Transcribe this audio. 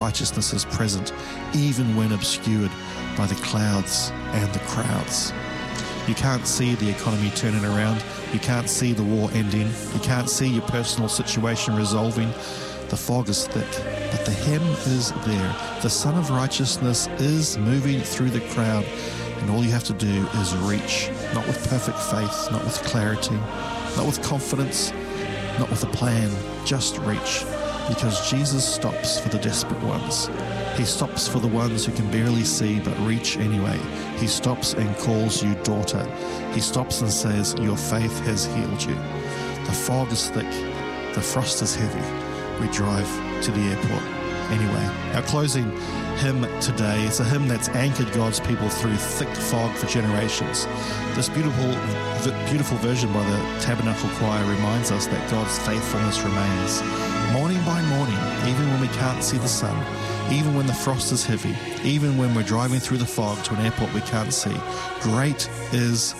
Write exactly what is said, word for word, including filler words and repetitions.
righteousness is present, even when obscured by the clouds and the crowds. You can't see the economy turning around. You can't see the war ending. You can't see your personal situation resolving. The fog is thick, but the hem is there. The Sun of Righteousness is moving through the crowd, and all you have to do is reach, not with perfect faith, not with clarity, not with confidence, not with a plan, just reach, because Jesus stops for the desperate ones. He stops for the ones who can barely see but reach anyway. He stops and calls you daughter. He stops and says, your faith has healed you. The fog is thick. The frost is heavy. We drive to the airport. Anyway, our closing hymn today is a hymn that's anchored God's people through thick fog for generations. This beautiful, beautiful version by the Tabernacle Choir reminds us that God's faithfulness remains. Morning by morning, even when we can't see the sun, even when the frost is heavy, even when we're driving through the fog to an airport we can't see, great is